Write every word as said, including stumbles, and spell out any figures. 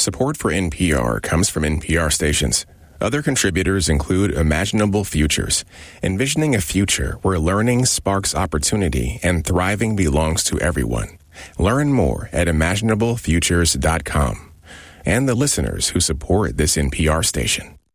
Support for N P R comes from N P R stations. Other contributors include Imaginable Futures, envisioning a future where learning sparks opportunity and thriving belongs to everyone. Learn more at imaginable futures dot com. And the listeners who support this N P R station.